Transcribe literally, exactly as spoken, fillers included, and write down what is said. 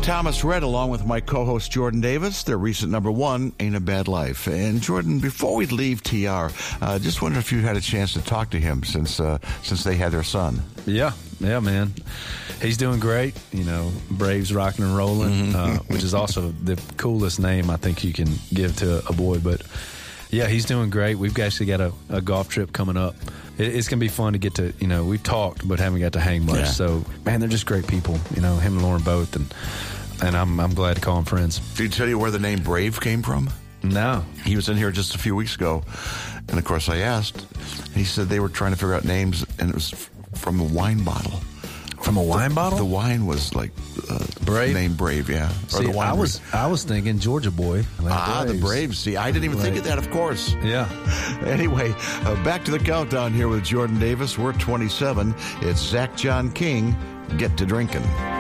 Thomas Rhett, along with my co-host Jordan Davis. Their recent number one, Ain't a Bad Life. And Jordan, before we leave T R, uh, just wonder if you had a chance to talk to him since uh, since they had their son. Yeah, yeah, man. He's doing great. You know, Braves rocking and rolling, mm-hmm. uh, which is also the coolest name I think you can give to a boy. But yeah, he's doing great. We've actually got a, a golf trip coming up. It, it's going to be fun to get to, you know, we've talked but haven't got to hang much. Yeah. So, man, they're just great people. You know, him and Lauren both. And And I'm I'm glad to call them friends. Did he tell you where the name Brave came from? No. He was in here just a few weeks ago, and of course I asked. He said they were trying to figure out names, and it was f- from a wine bottle. From a wine the, bottle? The wine was like uh, Brave. Name Brave, yeah. See, or the wine I was I was thinking Georgia boy. Like ah, Braves. the Braves. See, I didn't even like, think of that. Of course. Yeah. Anyway, uh, back to the countdown here with Jordan Davis. We're twenty-seven. It's Zach John King. Get to drinking.